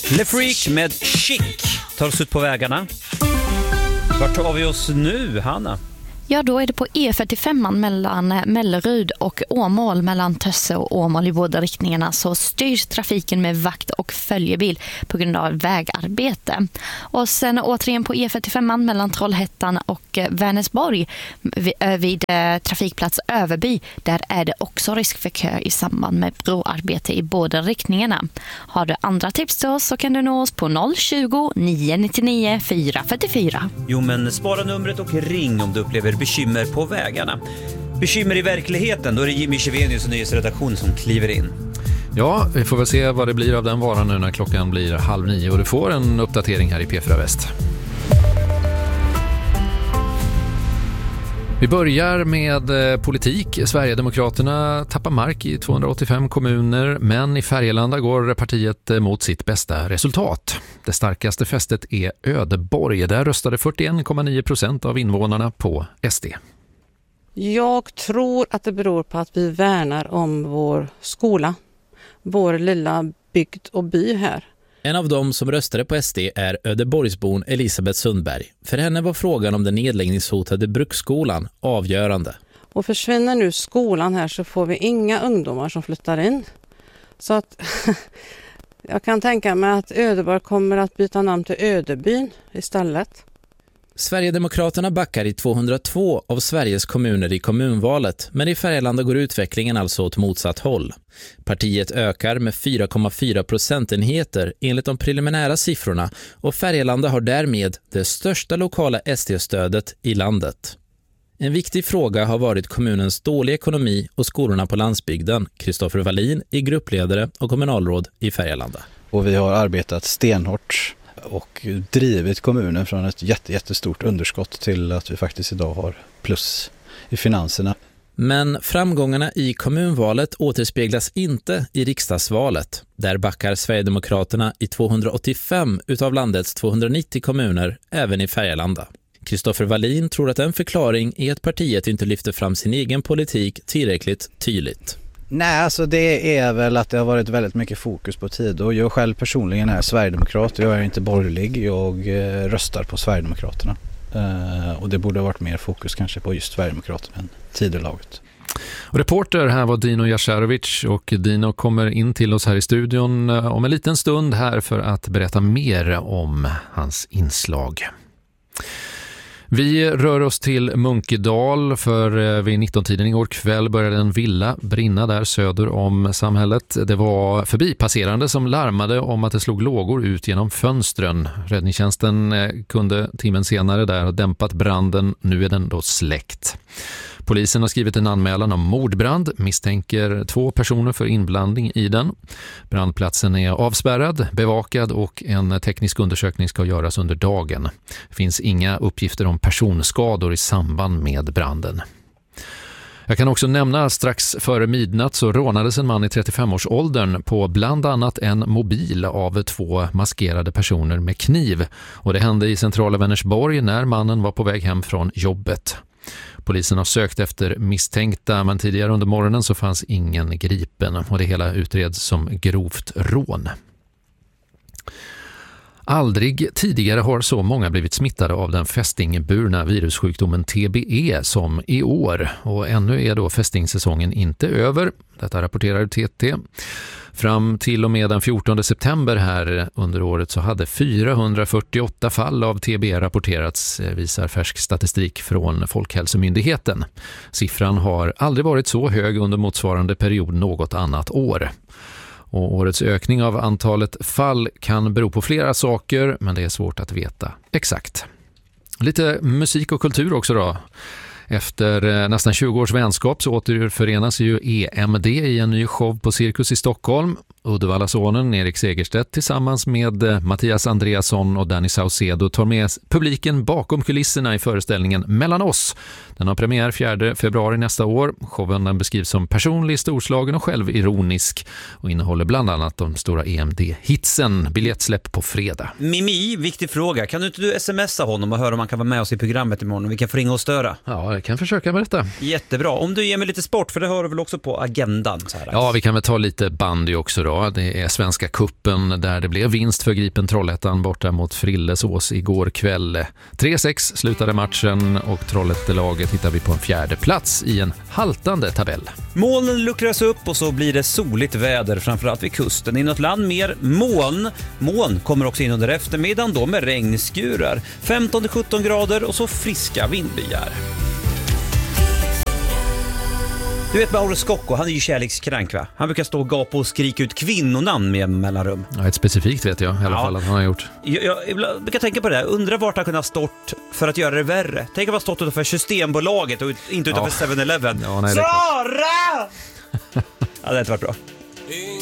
Le Freak med Chic tar oss ut på vägarna. Vart tar vi oss nu, Hanna? Ja, då är det på E45 mellan Mellerud och Åmål, mellan Tösse och Åmål i båda riktningarna, så styrs trafiken med vakt och följebil på grund av vägarbete. Och sen återigen på E45 mellan Trollhättan och Vänersborg vid trafikplats Överby, där är det också risk för kö i samband med broarbete i båda riktningarna. Har du andra tips till oss så kan du nå oss på 020 999 444. Jo, men spara numret och ring om du upplever bekymmer på vägarna. Bekymmer i verkligheten, då är det Jimmy Chevenius och nyhetsredaktion som kliver in. Ja, vi får väl se vad det blir av den varan nu när klockan blir 8:30 och du får en uppdatering här i P4 Väst. Vi börjar med politik. Sverigedemokraterna tappar mark i 285 kommuner, men i Färgelanda går partiet mot sitt bästa resultat. Det starkaste fästet är Ödeborg. Där röstade 41,9% av invånarna på SD. Jag tror att det beror på att vi värnar om vår skola, vår lilla bygd och by här. En av dem som röstade på SD är Ödeborgsbon Elisabeth Sundberg. För henne var frågan om den nedläggningshotade bruksskolan avgörande. Och försvinner nu skolan här så får vi inga ungdomar som flyttar in. Så att jag kan tänka mig att Ödeborg kommer att byta namn till Ödebyn istället. Sverigedemokraterna backar i 202 av Sveriges kommuner i kommunvalet, men i Färgelanda går utvecklingen alltså åt motsatt håll. Partiet ökar med 4,4 procentenheter enligt de preliminära siffrorna och Färgelanda har därmed det största lokala SD-stödet i landet. En viktig fråga har varit kommunens dåliga ekonomi och skolorna på landsbygden. Kristoffer Wallin är gruppledare och kommunalråd i Färgelanda. Och vi har arbetat stenhårt och drivit kommunen från ett jättestort underskott till att vi faktiskt idag har plus i finanserna. Men framgångarna i kommunvalet återspeglas inte i riksdagsvalet. Där backar Sverigedemokraterna i 285 utav landets 290 kommuner, även i Färgelanda. Kristoffer Wallin tror att en förklaring är att partiet inte lyfter fram sin egen politik tillräckligt tydligt. Nej, alltså det är väl att det har varit väldigt mycket fokus på tid och jag själv personligen är sverigedemokrat. Jag är inte borgerlig, jag röstar på Sverigedemokraterna. Och det borde ha varit mer fokus kanske på just Sverigedemokraterna än tidelaget. Och reporter här var Dino Jasharovic och Dino kommer in till oss här i studion om en liten stund här för att berätta mer om hans inslag. Vi rör oss till Munkedal för vid 19-tiden igår kväll började en villa brinna där söder om samhället. Det var förbipasserande som larmade om att det slog lågor ut genom fönstren. Räddningstjänsten kunde timmen senare där ha dämpat branden. Nu är den då släckt. Polisen har skrivit en anmälan om mordbrand, misstänker 2 personer för inblandning i den. Brandplatsen är avspärrad, bevakad och en teknisk undersökning ska göras under dagen. Det finns inga uppgifter om personskador i samband med branden. Jag kan också nämna att strax före midnatt så rånades en man i 35-årsåldern på bland annat en mobil av 2 maskerade personer med kniv. Och det hände i centrala Vänersborg när mannen var på väg hem från jobbet. Polisen har sökt efter misstänkta men tidigare under morgonen så fanns ingen gripen och det hela utreds som grovt rån. Aldrig tidigare har så många blivit smittade av den fästingburna virussjukdomen TBE som i år. Och ännu är då fästingsäsongen inte över. Detta rapporterar TT. Fram till och med den 14 september här under året så hade 448 fall av TBE rapporterats, visar färsk statistik från Folkhälsomyndigheten. Siffran har aldrig varit så hög under motsvarande period något annat år. Och årets ökning av antalet fall kan bero på flera saker, men det är svårt att veta exakt. Lite musik och kultur också då. Efter nästan 20 års vänskap så återförenas ju EMD i en ny show på Cirkus i Stockholm. Uddevallasonen Erik Segerstedt tillsammans med Mattias Andreasson och Danny Saucedo tar med publiken bakom kulisserna i föreställningen Mellan oss. Den har premiär 4 februari nästa år. Showen den beskrivs som personlig, storslagen och självironisk och innehåller bland annat de stora EMD-hitsen. Biljettsläpp på fredag. Mimi, viktig fråga. Kan du inte smsa honom och höra om han kan vara med oss i programmet imorgon och vi kan få ringa och störa? Ja, jag kan försöka med detta. Jättebra. Om du ger mig lite sport, för det hör du väl också på agendan så här. Ja, vi kan väl ta lite bandy också då. idag. Det är Svenska kuppen där det blev vinst för Gripen Trollhättan borta mot Frillesås igår kväll. 3-6 slutade matchen och Trollhättelaget hittar vi på en 4:e plats i en haltande tabell. Molnen luckras upp och så blir det soligt väder, framförallt vid kusten. I något land mer moln. Moln kommer också in under eftermiddagen då med regnskurar. 15-17 grader och så friska vindbyar. Du vet Mauro Scocco, han är ju kärlekskrank va? Han brukar stå och gapa och skrika ut kvinnonamn med mellanrum. Ja, ett specifikt vet jag i alla fall att han har gjort. Jag brukar tänka på det här. Undrar vart han kunde ha stått för att göra det värre. Tänk att ha stått utanför Systembolaget och inte utanför 7-Eleven. Ja, nej, Sara! Ja, det har inte varit bra.